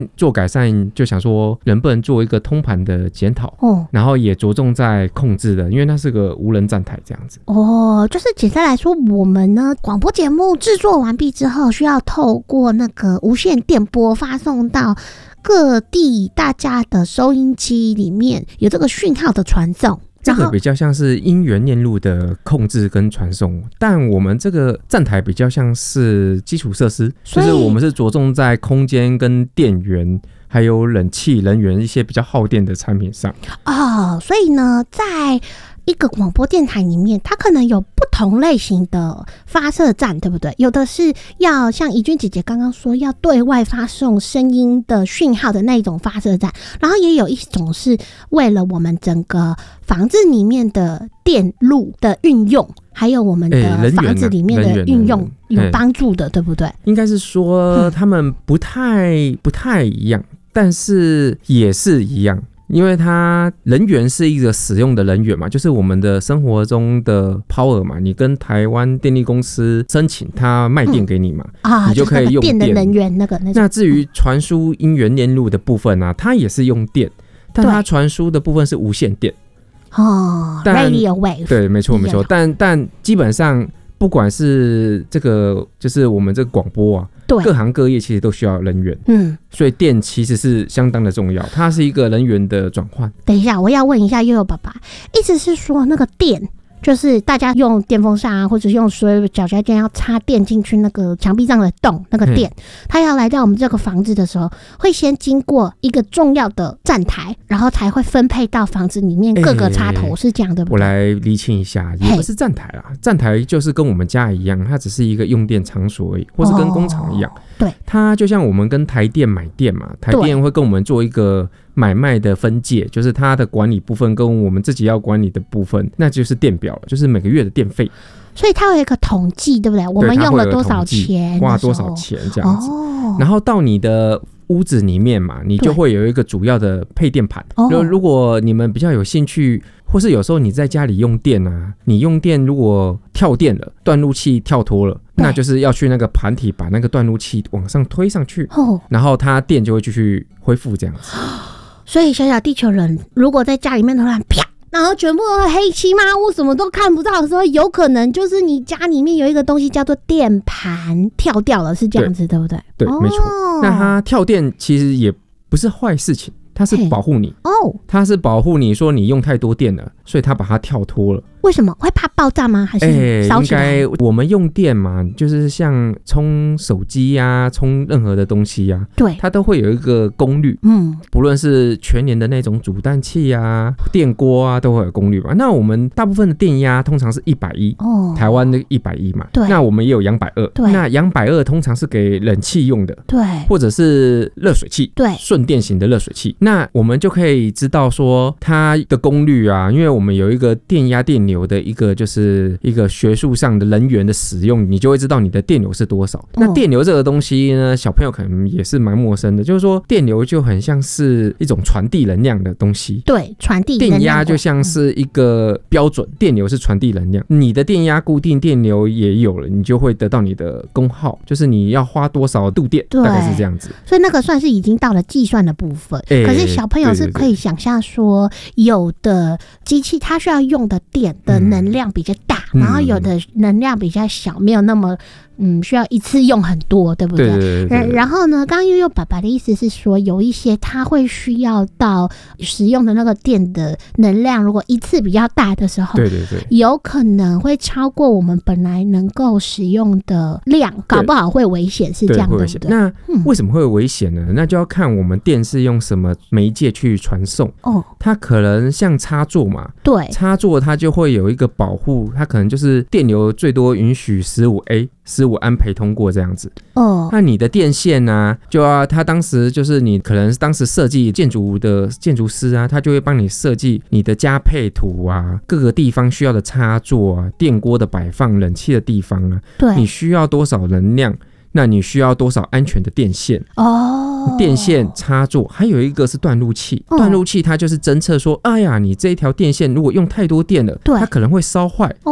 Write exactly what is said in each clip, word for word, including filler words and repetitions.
做改善就想说能不能做一个通盘的检讨、哦、然后也着重在控制的，因为它是个无人站台这样子。 哦，就是简单来说，我们呢广播节目制作完毕之后，需要透过那个无线电波发送到各地大家的收音机里面，有这个讯号的传送。 这个比较像是音源链路的控制跟传送，但我们这个站台比较像是基础设施，就是我们是着重在空间跟电源还有冷气人员一些比较耗电的产品上。 哦，所以呢在一个广播电台里面，它可能有不同类型的发射站，对不对？有的是要像怡君姐姐刚刚说要对外发送声音的讯号的那种发射站，然后也有一种是为了我们整个房子里面的电路的运用，还有我们的房子里面的运用有帮助的，对不对？ 应该是说他们不太不太一样，但是也是一样。因为它人员是一个使用的人员嘛，就是我们的生活中的 power 嘛，你跟台湾电力公司申请，它卖电给你嘛，嗯啊、你就可以用电。 电的人员那个那那至于传输音源链路的部分啊，它也是用电，但它传输的部分是无线电。 哦 ，radio wave。 对，没错没错，但但基本上不管是这个，就是我们这个广播啊。各行各业其实都需要人员，嗯，所以电其实是相当的重要，它是一个人员的转换。 等一下，我要问一下悠悠爸爸，意思是说那个电就是大家用电风扇啊，或者用水脚家电要插电进去那个墙壁上的洞，那个电，它要来到我们这个房子的时候，会先经过一个重要的站台，然后才会分配到房子里面各个插头，欸、是这样的。 我来厘清一下，也不是站台啦，站台就是跟我们家一样，它只是一个用电场所而已，或是跟工厂一样。哦、对，它就像我们跟台电买电嘛，台电会跟我们做一个买卖的分界，就是它的管理部分跟我们自己要管理的部分，那就是电表了，就是每个月的电费。 所以它有一个统计，对不对？我们用了多少钱， 花多少钱这样子、哦。然后到你的屋子里面嘛，你就会有一个主要的配电盘。如果你们比较有兴趣，或是有时候你在家里用电啊，你用电如果跳电了，断路器跳脱了，那就是要去那个盘体把那个断路器往上推上去，哦、然后它电就会继续恢复这样子。 所以小小地球人如果在家里面突然啪，然后全部黑漆麻乌什么都看不到的时候，有可能就是你家里面有一个东西叫做电盘跳掉了，是这样子 对, 对不对？ 对，没错。那它跳电其实也不是坏事情，它是保护你哦，它是保护你说你用太多电了，所以它把它跳脱了。 为什么会怕爆炸吗？还是烧起来？ 欸、应该我们用电嘛，就是像充手机啊，充任何的东西啊，对，它都会有一个功率，嗯，不论是全年的那种煮蛋器啊、电锅啊，都会有功率嘛。那我们大部分的电压通常是一百一，哦，台湾的一百一嘛，对。那我们也有两百二，对。那两百二通常是给冷气用的，对，或者是热水器，对，顺电型的热水器。那我们就可以知道说它的功率啊，因为我们有一个电压电流的一个就是一个学术上的人员的使用，你就会知道你的电流是多少。那电流这个东西呢，小朋友可能也是蛮陌生的，就是说电流就很像是一种传递能量的东西。 对，传递能量。 电压就像是一个标准，嗯、电流是传递能量。你的电压固定，电流也有了，你就会得到你的功耗，就是你要花多少度电，大概是这样子。 所以那个算是已经到了计算的部分。欸、可是小朋友是可以想象说，有的机器它需要用的电的能量比较大，嗯、然后有的能量比较小，没有那么嗯需要一次用很多，对不对？对对对对。然后呢，刚刚悠悠爸爸的意思是说，有一些它会需要到使用的那个电的能量，如果一次比较大的时候，对对对，有可能会超过我们本来能够使用的量，搞不好会危险，是这样的。对，会危险。 那为什么会危险呢？那就要看我们电是用什么媒介去传送。哦，它可能像插座嘛，对，插座它就会有一个保护，它可能就是电流最多允许十五 A 十五安培通过这样子。哦，那你的电线啊，就要他当时就是你可能当时设计建筑的建筑师啊，他就会帮你设计你的家配图啊，各个地方需要的插座啊，电锅的摆放，冷气的地方啊，对，你需要多少能量，那你需要多少安全的电线哦，电线插座，还有一个是断路器。哦、断路器它就是侦测说，哎呀，你这一条电线如果用太多电了，对，它可能会烧坏哦。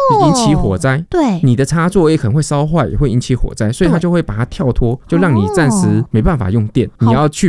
引起火灾， 对， 你的插座也可能会烧坏，也会引起火灾，所以它就会把它跳脱，就让你暂时没办法用电，你要去